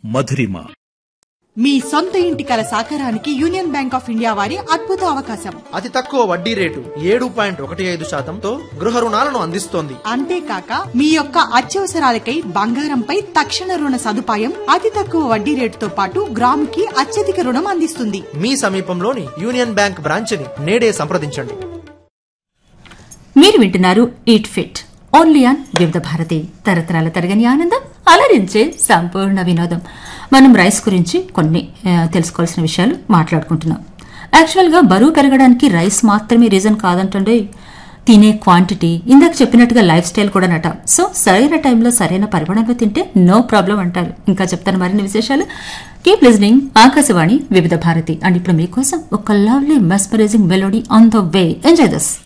మధురిమ. మీ సొంత ఇంటి కల సాకారానికి యూనియన్ బ్యాంక్ ఆఫ్ ఇండియా వారి అద్భుత అవకాశం. అతి తక్కువ వడ్డీ రేటు 7.15% గృహ రుణాలను అందిస్తోంది. అంతేకాక మీ యొక్క అత్యవసరాలకై బంగారంపై తక్షణ రుణ సదుపాయం, అతి తక్కువ వడ్డీ రేటుతో పాటు గ్రాముకి అత్యధిక రుణం అందిస్తుంది. మీ సమీపంలోని యూనియన్ బ్యాంక్ బ్రాంచ్ని నేడే సంప్రదించండి. మీరు వింటున్నారు ఈట్ ఫిట్ ఓన్లీ ఆన్ వివిధ భారతి, తరతరాల తరగని ఆనందం, అలరించే సంపూర్ణ వినోదం. మనం రైస్ గురించి కొన్ని తెలుసుకోవాల్సిన విషయాలు మాట్లాడుకుంటున్నాం. యాక్చువల్గా బరువు పెరగడానికి రైస్ మాత్రమే రీజన్ కాదంటుండే, తినే క్వాంటిటీ, ఇందాక చెప్పినట్టుగా లైఫ్ స్టైల్ కూడా నట. సో సరైన టైంలో సరైన పరిమాణంలో తింటే నో ప్రాబ్లం అంటారు. ఇంకా చెప్తాను మరిన్ని విశేషాలు. కీప్ లిజనింగ్ ఆకాశవాణి వివిధ భారతి. అండ్ ఇప్పుడు మీకోసం ఒక lovely mesmerising melody on the way. Enjoy this.